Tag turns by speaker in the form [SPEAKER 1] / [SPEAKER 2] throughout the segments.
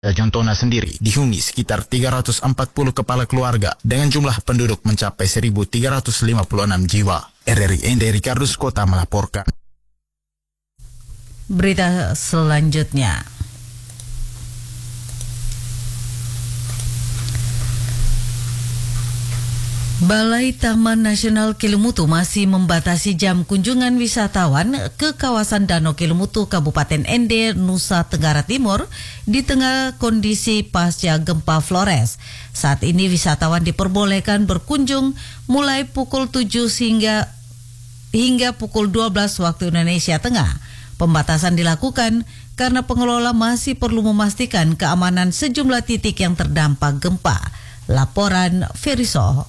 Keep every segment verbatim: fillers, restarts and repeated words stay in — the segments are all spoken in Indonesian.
[SPEAKER 1] Jontona sendiri dihuni sekitar tiga ratus empat puluh kepala keluarga dengan jumlah penduduk mencapai seribu tiga ratus lima puluh enam jiwa. R R I Ende Ricardus Kota melaporkan.
[SPEAKER 2] Berita selanjutnya. Balai Taman Nasional Kelimutu masih membatasi jam kunjungan wisatawan ke kawasan Danau Kelimutu, Kabupaten Ende, Nusa Tenggara Timur di tengah kondisi pasca gempa Flores. Saat ini wisatawan diperbolehkan berkunjung mulai pukul tujuh hingga hingga pukul dua belas waktu Indonesia Tengah. Pembatasan dilakukan karena pengelola masih perlu memastikan keamanan sejumlah titik yang terdampak gempa. Laporan Feriso.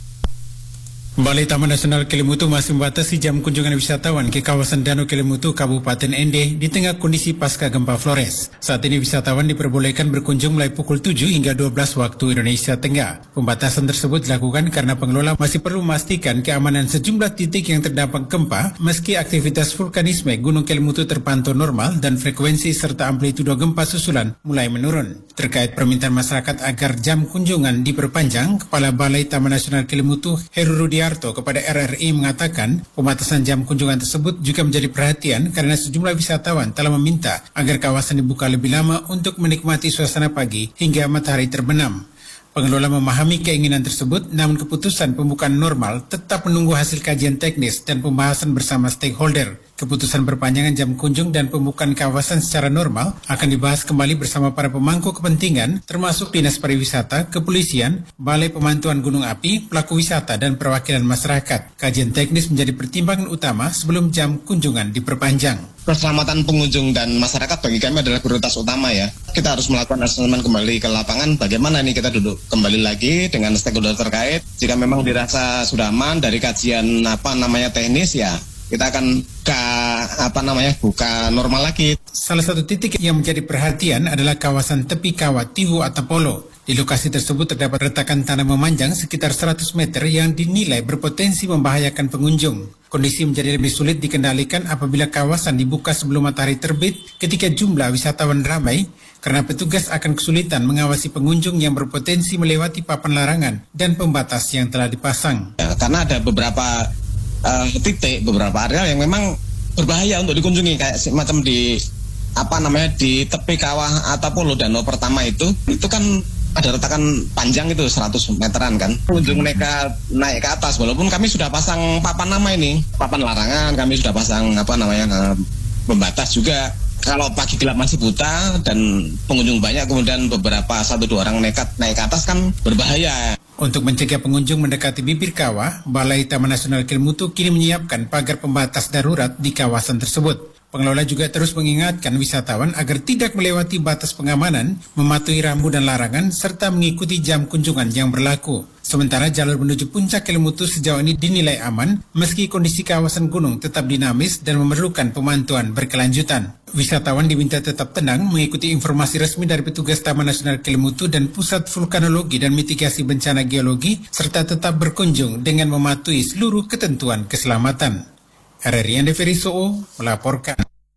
[SPEAKER 3] Balai Taman Nasional Kelimutu masih membatasi jam kunjungan wisatawan ke kawasan Danau Kelimutu, Kabupaten Ende di tengah kondisi pasca gempa Flores. Saat ini wisatawan diperbolehkan berkunjung mulai pukul tujuh hingga dua belas waktu Indonesia Tengah. Pembatasan tersebut dilakukan karena pengelola masih perlu memastikan keamanan sejumlah titik yang terdampak gempa meski aktivitas vulkanisme Gunung Kelimutu terpantau normal dan frekuensi serta amplitudo gempa susulan mulai menurun. Terkait permintaan masyarakat agar jam kunjungan diperpanjang, Kepala Balai Taman Nasional Kelimutu Heru Rudiarto kepada R R I mengatakan pembatasan jam kunjungan tersebut juga menjadi perhatian karena sejumlah wisatawan telah meminta agar kawasan dibuka lebih lama untuk menikmati suasana pagi hingga matahari terbenam. Pengelola memahami keinginan tersebut, namun keputusan pembukaan normal tetap menunggu hasil kajian teknis dan pembahasan bersama stakeholder. Keputusan perpanjangan jam kunjung dan pembukaan kawasan secara normal akan dibahas kembali bersama para pemangku kepentingan, termasuk Dinas Pariwisata, Kepolisian, Balai Pemantauan Gunung Api, pelaku wisata, dan perwakilan masyarakat. Kajian teknis menjadi pertimbangan utama sebelum jam kunjungan diperpanjang.
[SPEAKER 4] Keselamatan pengunjung dan masyarakat bagi kami adalah prioritas utama ya. Kita harus melakukan asesmen kembali ke lapangan bagaimana ini kita duduk kembali lagi dengan stakeholder terkait. Jika memang dirasa sudah aman dari kajian apa namanya teknis ya, kita akan ke apa namanya buka normal lagi.
[SPEAKER 3] Salah satu titik yang menjadi perhatian adalah kawasan tepi kawah Tiwu Atapolo. Di lokasi tersebut terdapat retakan tanah memanjang sekitar seratus meter yang dinilai berpotensi membahayakan pengunjung. Kondisi menjadi lebih sulit dikendalikan apabila kawasan dibuka sebelum matahari terbit ketika jumlah wisatawan ramai, karena petugas akan kesulitan mengawasi pengunjung yang berpotensi melewati papan larangan dan pembatas yang telah dipasang.
[SPEAKER 4] Ya, karena ada beberapa uh, titik, beberapa area yang memang berbahaya untuk dikunjungi, kayak semacam di apa namanya di tepi kawah Atapolo Danau pertama itu, itu kan ada retakan panjang itu seratus meteran kan. Pengunjung mereka naik ke atas walaupun kami sudah pasang papan nama ini, papan larangan, kami sudah pasang apa namanya pembatas juga. Kalau pagi gelap masih buta dan pengunjung banyak kemudian beberapa satu dua orang nekat naik ke atas kan berbahaya.
[SPEAKER 3] Untuk mencegah pengunjung mendekati bibir kawah, Balai Taman Nasional Kelimutu kini menyiapkan pagar pembatas darurat di kawasan tersebut. Pengelola juga terus mengingatkan wisatawan agar tidak melewati batas pengamanan, mematuhi rambu dan larangan, serta mengikuti jam kunjungan yang berlaku. Sementara jalur menuju puncak Kelimutu sejauh ini dinilai aman, meski kondisi kawasan gunung tetap dinamis dan memerlukan pemantauan berkelanjutan. Wisatawan diminta tetap tenang, mengikuti informasi resmi dari petugas Taman Nasional Kelimutu dan Pusat Vulkanologi dan Mitigasi Bencana Geologi, serta tetap berkunjung dengan mematuhi seluruh ketentuan keselamatan. R R I Ende Feriso melaporkan.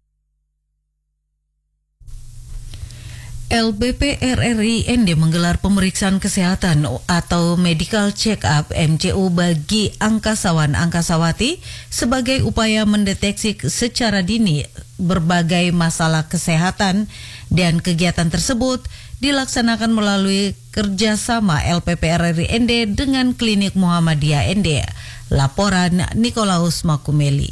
[SPEAKER 2] L B P R R I Ende menggelar pemeriksaan kesehatan atau medical check-up M C U bagi angkasawan-angkasawati sebagai upaya mendeteksi secara dini berbagai masalah kesehatan, dan kegiatan tersebut dilaksanakan melalui kerjasama L P P R R I Ende dengan Klinik Muhammadiyah Ende. Laporan Nikolaus Makumeli.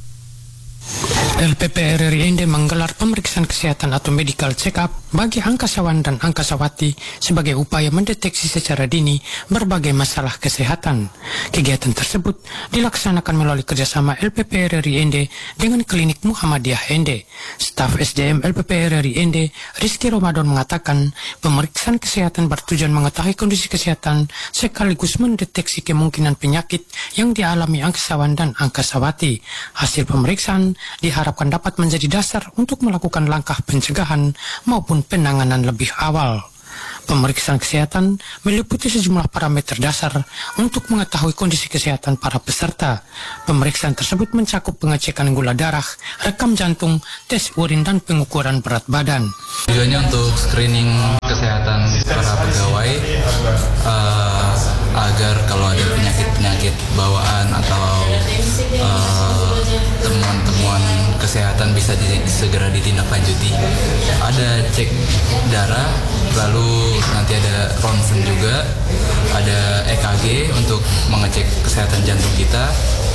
[SPEAKER 5] L P P R R I Ende menggelar pemeriksaan kesehatan atau medical check-up bagi angkasawan dan angkasawati sebagai upaya mendeteksi secara dini berbagai masalah kesehatan. Kegiatan tersebut dilaksanakan melalui kerjasama L P P R R I Ende dengan Klinik Muhammadiyah Ende. Staf S D M L P P R R I Ende, Rizky Ramadan, mengatakan pemeriksaan kesehatan bertujuan mengetahui kondisi kesehatan sekaligus mendeteksi kemungkinan penyakit yang dialami angkasawan dan angkasawati. Hasil pemeriksaan diharapkan dapat menjadi dasar untuk melakukan langkah pencegahan maupun penanganan lebih awal. Pemeriksaan kesehatan meliputi sejumlah parameter dasar untuk mengetahui kondisi kesehatan para peserta. Pemeriksaan tersebut mencakup pengecekan gula darah, rekam jantung, tes urin, dan pengukuran berat badan.
[SPEAKER 6] Tujuannya untuk screening kesehatan para pegawai uh, agar kalau ada penyakit-penyakit bawaan atau uh, temuan-temuan kesehatan bisa di, segera ditindaklanjuti. Ada cek darah, lalu nanti ada ronsen juga, ada E K G untuk mengecek kesehatan jantung kita,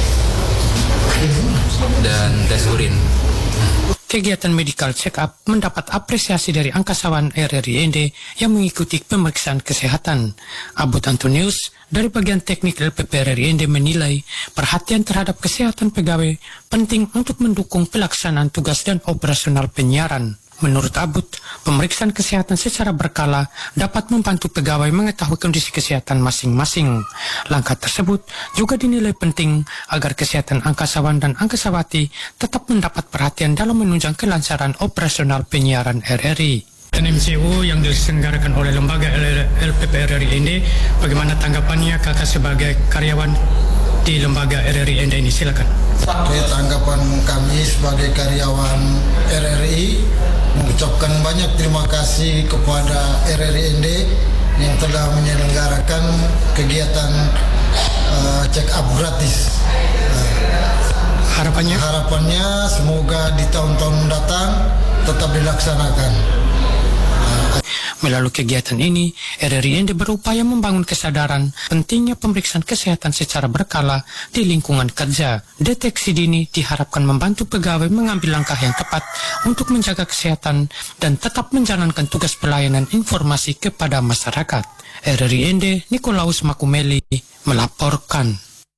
[SPEAKER 6] dan tes urin.
[SPEAKER 5] Kegiatan medical check-up mendapat apresiasi dari angkasawan R R I N D yang mengikuti pemeriksaan kesehatan. Abud Antonius dari bagian teknik L P P R R I N D menilai perhatian terhadap kesehatan pegawai penting untuk mendukung pelaksanaan tugas dan operasional penyiaran. Menurut Abud, pemeriksaan kesehatan secara berkala dapat membantu pegawai mengetahui kondisi kesehatan masing-masing. Langkah tersebut juga dinilai penting agar kesehatan angkasawan dan angkasawati tetap mendapat perhatian dalam menunjang kelancaran operasional penyiaran R R I.
[SPEAKER 3] Dan M C U yang diselenggarakan oleh lembaga L P P R R I N D, bagaimana tanggapannya kakak sebagai karyawan di lembaga R R I N D ini? Silakan.
[SPEAKER 7] Oke, tanggapan kami sebagai karyawan R R I mengucapkan banyak terima kasih kepada R R I N D yang telah menyelenggarakan kegiatan uh, check up gratis. Uh,
[SPEAKER 3] harapannya?
[SPEAKER 7] Harapannya semoga di tahun-tahun mendatang tetap dilaksanakan.
[SPEAKER 5] Melalui kegiatan ini, R R I N D berupaya membangun kesadaran pentingnya pemeriksaan kesehatan secara berkala di lingkungan kerja. Deteksi dini diharapkan membantu pegawai mengambil langkah yang tepat untuk menjaga kesehatan dan tetap menjalankan tugas pelayanan informasi kepada masyarakat. R R I N D Nikolaus Makumeli melaporkan.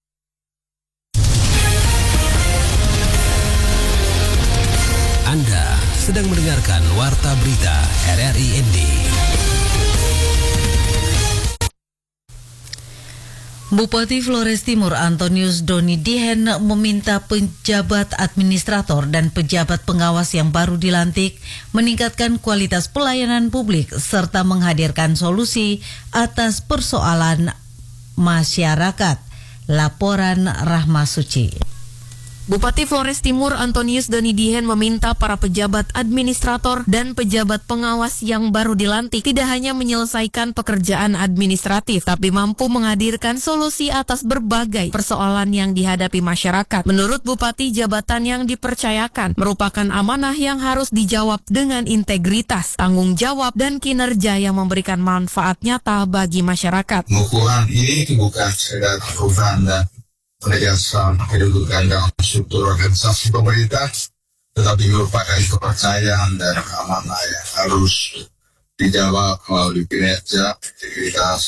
[SPEAKER 8] Anda sedang mendengarkan Warta Berita R R I N D.
[SPEAKER 2] Bupati Flores Timur Antonius Doni Dihen meminta pejabat administrator dan pejabat pengawas yang baru dilantik meningkatkan kualitas pelayanan publik serta menghadirkan solusi atas persoalan masyarakat. Laporan Rahma Suci.
[SPEAKER 9] Bupati Flores Timur Antonius Doni Dihen meminta para pejabat administrator dan pejabat pengawas yang baru dilantik tidak hanya menyelesaikan pekerjaan administratif, tapi mampu menghadirkan solusi atas berbagai persoalan yang dihadapi masyarakat. Menurut Bupati, jabatan yang dipercayakan merupakan amanah yang harus dijawab dengan integritas, tanggung jawab, dan kinerja yang memberikan manfaat nyata bagi masyarakat.
[SPEAKER 10] Pengukuhan ini bukan sekedar perubahan dan penegasan kedudukan dalam struktur organisasi pemerintah, tetapi merupakan kepercayaan dan amanah yang harus dijawab melalui kinerja, integritas,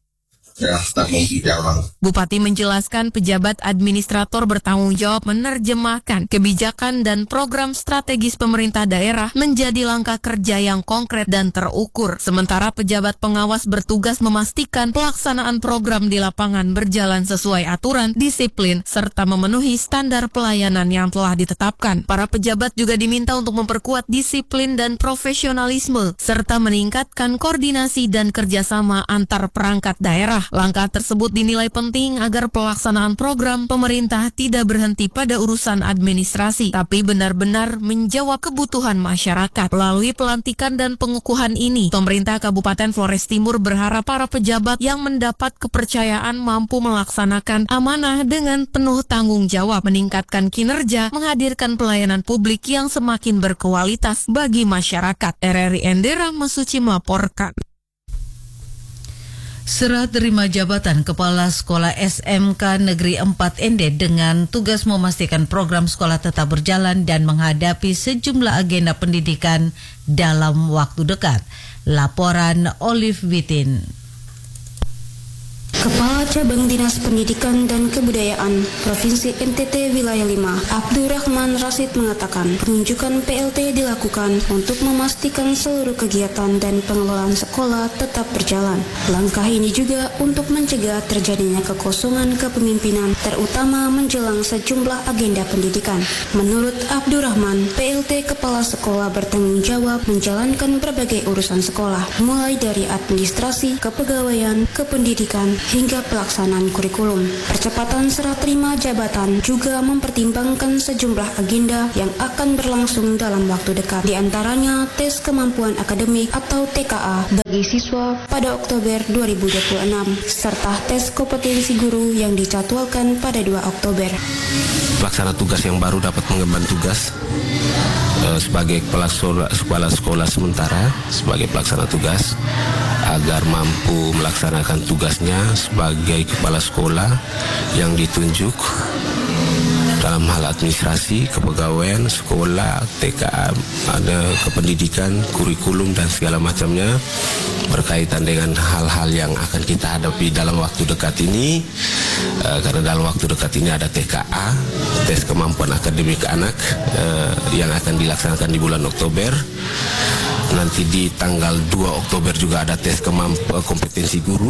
[SPEAKER 10] dan tanggung jawab.
[SPEAKER 9] Bupati menjelaskan pejabat administrator bertanggung jawab menerjemahkan kebijakan dan program strategis pemerintah daerah menjadi langkah kerja yang konkret dan terukur. Sementara pejabat pengawas bertugas memastikan pelaksanaan program di lapangan berjalan sesuai aturan, disiplin, serta memenuhi standar pelayanan yang telah ditetapkan. Para pejabat juga diminta untuk memperkuat disiplin dan profesionalisme, serta meningkatkan koordinasi dan kerjasama antar perangkat daerah. Langkah tersebut dinilai penting agar pelaksanaan program pemerintah tidak berhenti pada urusan administrasi, tapi benar-benar menjawab kebutuhan masyarakat. Melalui pelantikan dan pengukuhan ini, pemerintah Kabupaten Flores Timur berharap para pejabat yang mendapat kepercayaan mampu melaksanakan amanah dengan penuh tanggung jawab, meningkatkan kinerja, menghadirkan pelayanan publik yang semakin berkualitas bagi masyarakat. R R I N D Rahma Suci melaporkan.
[SPEAKER 2] Serah terima jabatan Kepala Sekolah S M K Negeri empat N D dengan tugas memastikan program sekolah tetap berjalan dan menghadapi sejumlah agenda pendidikan dalam waktu dekat. Laporan Olive Witin.
[SPEAKER 11] Kepala Cabang Dinas Pendidikan dan Kebudayaan Provinsi N T T Wilayah lima, Abdurrahman Rasid mengatakan penunjukan P L T dilakukan untuk memastikan seluruh kegiatan dan pengelolaan sekolah tetap berjalan. Langkah ini juga untuk mencegah terjadinya kekosongan kepemimpinan, terutama menjelang sejumlah agenda pendidikan. Menurut Abdurrahman, P L T Kepala Sekolah bertanggung jawab menjalankan berbagai urusan sekolah, mulai dari administrasi, kepegawaian, kependidikan, hingga pelaksanaan kurikulum. Percepatan serah terima jabatan juga mempertimbangkan sejumlah agenda yang akan berlangsung dalam waktu dekat, di antaranya tes kemampuan akademik atau T K A bagi siswa pada Oktober dua ribu dua puluh enam, serta tes kompetensi guru yang dijadwalkan pada dua Oktober.
[SPEAKER 12] Pelaksana tugas yang baru dapat mengemban tugas eh, sebagai kepala sekolah, kepala sekolah sementara sebagai pelaksana tugas agar mampu melaksanakan tugasnya sebagai kepala sekolah yang ditunjuk dalam hal administrasi, kepegawaian, sekolah, T K A, ada kependidikan, kurikulum dan segala macamnya berkaitan dengan hal-hal yang akan kita hadapi dalam waktu dekat ini. E, karena dalam waktu dekat ini ada T K A, tes kemampuan akademik anak, e, yang akan dilaksanakan di bulan Oktober. Nanti di tanggal dua Oktober juga ada tes kemampuan kompetensi guru.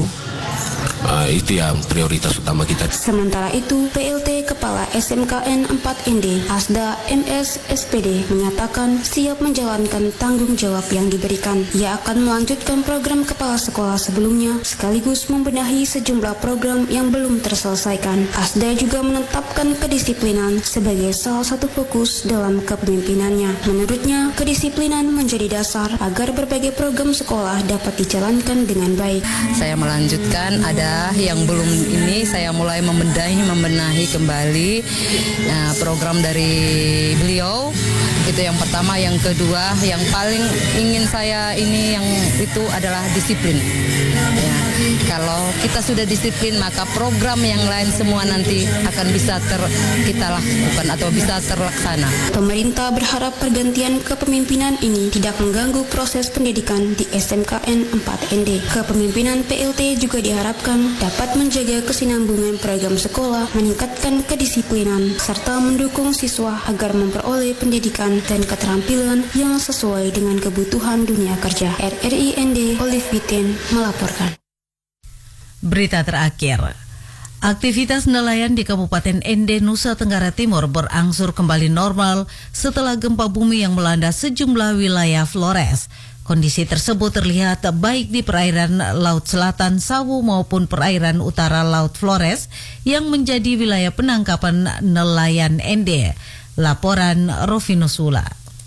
[SPEAKER 12] Uh, itu yang prioritas utama kita.
[SPEAKER 11] Sementara itu, P L T Kepala S M K N empat N D, Asda M S S P D, menyatakan siap menjalankan tanggung jawab yang diberikan. Ia akan melanjutkan program kepala sekolah sebelumnya, sekaligus membenahi sejumlah program yang belum terselesaikan. Asda juga menetapkan kedisiplinan sebagai salah satu fokus dalam kepemimpinannya. Menurutnya, kedisiplinan menjadi dasar agar berbagai program sekolah dapat dijalankan dengan baik.
[SPEAKER 13] Saya melanjutkan ada yang belum ini, saya mulai membenahi membenahi kembali nah, program dari beliau. Itu yang pertama. Yang kedua, yang paling ingin saya ini yang itu adalah disiplin. Ya, kalau kita sudah disiplin, maka program yang lain semua nanti akan bisa ter, kita lakukan atau bisa terlaksana.
[SPEAKER 11] Pemerintah berharap pergantian kepemimpinan ini tidak mengganggu proses pendidikan di S M K N empat N D. Kepemimpinan P L T juga diharapkan dapat menjaga kesinambungan program sekolah, meningkatkan kedisiplinan, serta mendukung siswa agar memperoleh pendidikan dan keterampilan yang sesuai dengan kebutuhan dunia kerja. R R I N D Olive Witten melaporkan.
[SPEAKER 2] Berita terakhir. Aktivitas nelayan di Kabupaten N D, Nusa Tenggara Timur berangsur kembali normal setelah gempa bumi yang melanda sejumlah wilayah Flores. Kondisi tersebut terlihat baik di perairan Laut Selatan Sawu maupun perairan utara Laut Flores yang menjadi wilayah penangkapan nelayan N D. Laporan Rovinus Sula.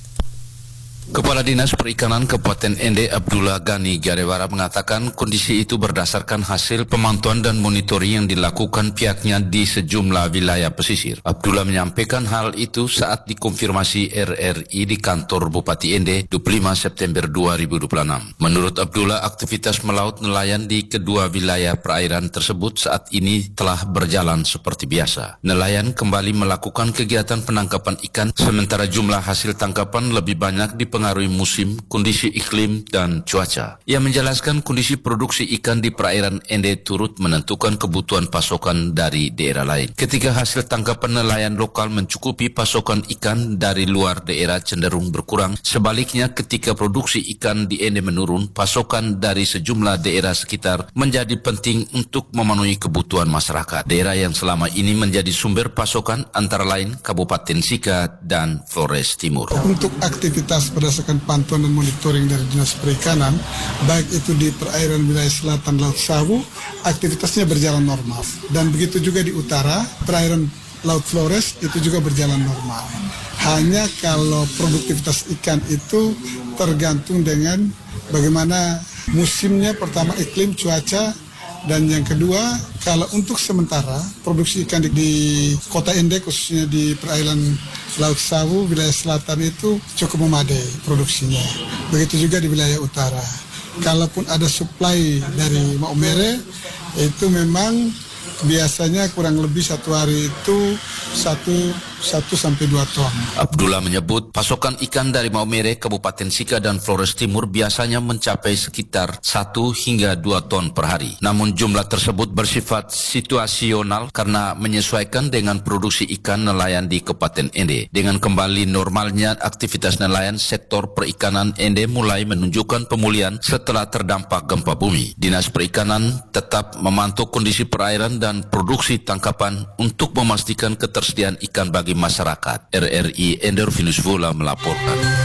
[SPEAKER 14] Kepala Dinas Perikanan Kabupaten N D Abdullah Ghani Garewara mengatakan kondisi itu berdasarkan hasil pemantauan dan monitoring yang dilakukan pihaknya di sejumlah wilayah pesisir. Abdullah menyampaikan hal itu saat dikonfirmasi R R I di kantor Bupati N D dua puluh lima September dua ribu dua puluh enam. Menurut Abdullah, aktivitas melaut nelayan di kedua wilayah perairan tersebut saat ini telah berjalan seperti biasa. Nelayan kembali melakukan kegiatan penangkapan ikan, sementara jumlah hasil tangkapan lebih banyak di pengaruhi musim, kondisi iklim, dan cuaca. Ia menjelaskan kondisi produksi ikan di perairan N D turut menentukan kebutuhan pasokan dari daerah lain. Ketika hasil tangkapan nelayan lokal mencukupi pasokan ikan dari luar daerah cenderung berkurang. Sebaliknya, ketika produksi ikan di N D menurun, pasokan dari sejumlah daerah sekitar menjadi penting untuk memenuhi kebutuhan masyarakat. Daerah yang selama ini menjadi sumber pasokan antara lain Kabupaten Sika dan Flores Timur.
[SPEAKER 15] Untuk aktivitas berdasarkan pantauan dan monitoring dari Dinas Perikanan, baik itu di perairan wilayah selatan Laut Sawu, aktivitasnya berjalan normal. Dan begitu juga di utara, perairan Laut Flores itu juga berjalan normal. Hanya kalau produktivitas ikan itu tergantung dengan bagaimana musimnya, pertama iklim, cuaca, dan yang kedua, kalau untuk sementara produksi ikan di, di kota N D, khususnya di perairan Laut Sawu, wilayah selatan itu cukup memadai produksinya. Begitu juga di wilayah utara. Kalaupun ada supply dari Maumere, itu memang biasanya kurang lebih satu hari itu satu satu sampai dua ton.
[SPEAKER 14] Abdullah menyebut pasokan ikan dari Maumere, Kabupaten Sika dan Flores Timur biasanya mencapai sekitar satu hingga dua ton per hari. Namun jumlah tersebut bersifat situasional karena menyesuaikan dengan produksi ikan nelayan di Kabupaten Ende. Dengan kembali normalnya aktivitas nelayan, sektor perikanan Ende mulai menunjukkan pemulihan setelah terdampak gempa bumi. Dinas Perikanan tetap memantau kondisi perairan dan produksi tangkapan untuk memastikan ketersediaan ikan bagi masyarakat. R R I Ender Vinus Vula melaporkan.